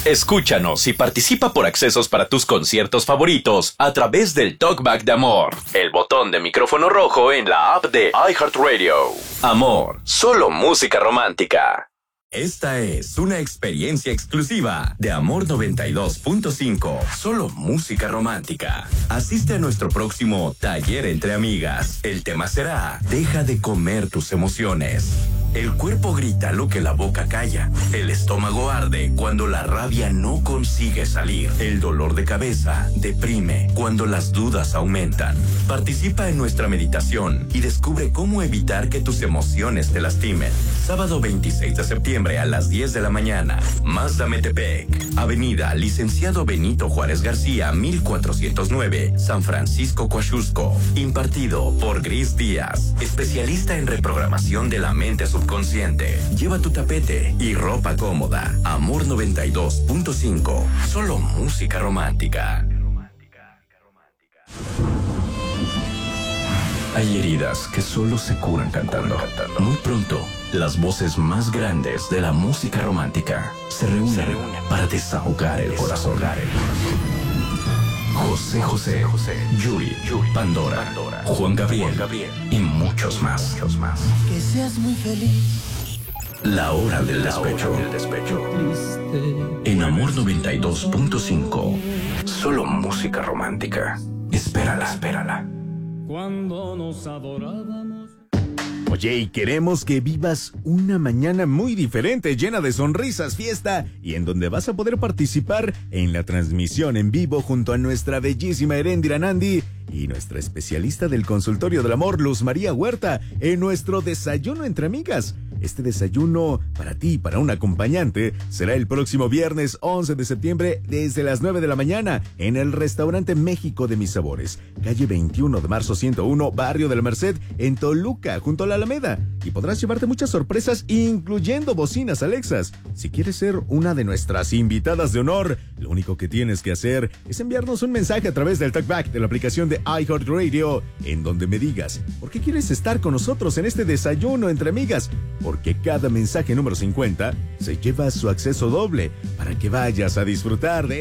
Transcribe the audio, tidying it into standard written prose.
Escúchanos y participa por accesos para tus conciertos favoritos a través del Talkback de Amor, el botón de micrófono rojo en la app de iHeartRadio. Amor, solo música romántica. Esta es una experiencia exclusiva de Amor 92.5, solo música romántica. Asiste a nuestro próximo taller entre amigas. El tema será: deja de comer tus emociones. El cuerpo grita lo que la boca calla. El estómago arde cuando la rabia no consigue salir. El dolor de cabeza deprime cuando las dudas aumentan. Participa en nuestra meditación y descubre cómo evitar que tus emociones te lastimen. Sábado 26 de septiembre a las 10 de la mañana. Mazda Metepec, Avenida Licenciado Benito Juárez García, 1409, San Francisco, Coaxusco. Impartido por Gris Díaz, especialista en reprogramación de la mente subconsciente. Lleva tu tapete y ropa cómoda. Amor 92.5, solo música romántica. Hay heridas que solo se curan cantando. Muy pronto, las voces más grandes de la música romántica se reúnen para desahogar el corazón. José, Yuri, Pandora, Juan Gabriel y muchos más. Que seas muy feliz. La hora del despecho. En Amor 92.5, solo música romántica. Espérala. Cuando nos adorábamos. Oye, y queremos que vivas una mañana muy diferente, llena de sonrisas, fiesta, y en donde vas a poder participar en la transmisión en vivo junto a nuestra bellísima Heréndira Nandi y nuestra especialista del consultorio del amor, Luz María Huerta, en nuestro desayuno entre amigas. Este desayuno para ti y para un acompañante será el próximo viernes 11 de septiembre desde las 9 de la mañana en el restaurante México de Mis Sabores, calle 21 de marzo 101, barrio de la Merced, en Toluca, junto a la Alameda. Y podrás llevarte muchas sorpresas, incluyendo bocinas Alexas. Si quieres ser una de nuestras invitadas de honor, lo único que tienes que hacer es enviarnos un mensaje a través del Talkback de la aplicación de iHeartRadio, en donde me digas por qué quieres estar con nosotros en este desayuno entre amigas, porque cada mensaje número 50 se lleva su acceso doble para que vayas a disfrutar de